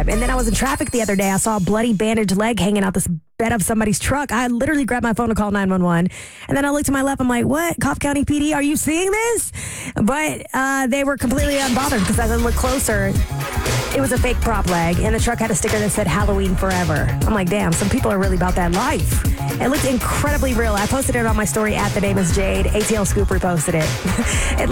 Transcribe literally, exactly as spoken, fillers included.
time. And then I was in traffic the other day. I saw a bloody bandaged leg hanging out this bed of somebody's truck. I literally grabbed my phone to call nine one one. And then I looked to my left. I'm like, what? Coffee County P D, are you seeing this? But uh, they were completely unbothered because as I looked closer, it was a fake prop leg. And the truck had a sticker that said Halloween Forever. I'm like, damn, some people are really about that life. It looked incredibly real. I posted it on my story at The Name is Jade. A T L Scoop reposted it. It